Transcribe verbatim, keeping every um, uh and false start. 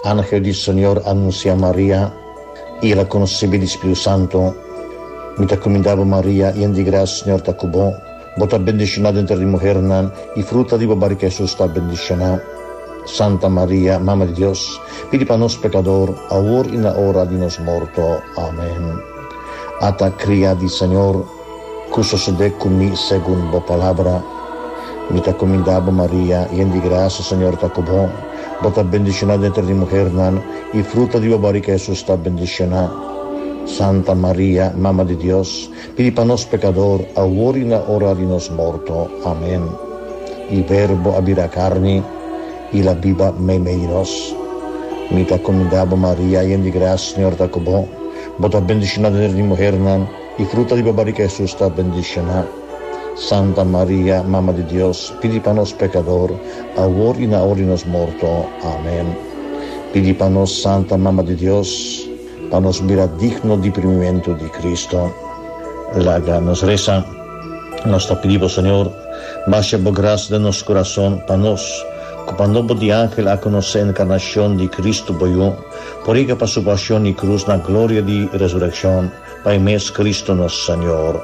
Ángel del Señor anuncia a María y la concebi del Espíritu Santo. Mi te comendavo María, y en di gracia Señor te cubo, vos bendicionada entre las mujeres, y fruta di barriga Jesús está bendicionada. Santa María, Mamma de Dios, pidi para nos pecador, ahora y en la hora de nos muerto. Amén. Ata cría di Señor, que sucede conmigo según vos palabra. Mi te comendavo María, y en di gracia Señor te cubo, vos bendicionada entre las mujeres, y fruta di barriga Jesús está bendicionada. Santa María, Mamma de Dios, pidi para nos pecador, ahora y en la hora de nos muerto. Amén. Il Verbo abira carne, y la viva me menos. Mi te comendavo María, y en di gracia Señor te cubo, vos bendicionada entre las mujeres, y fruta di barriga Jesús está bendicionada. Santa María, Mamma de Dios, pidi para nos pecador, ahora y en la hora de nos muerto. Amén. Pidi para nos, Santa Mamma de Dios, para nos mira digno di primimiento di Cristo. Laga nos reza, nos te pedimos, Señor, baja por gracia de nuestro corazón, para nos, cuando de ángel a conocer la encarnación de Cristo boyó, por ella para su pasión y cruz, la gloria de resurrección, para mes Cristo nuestro Señor.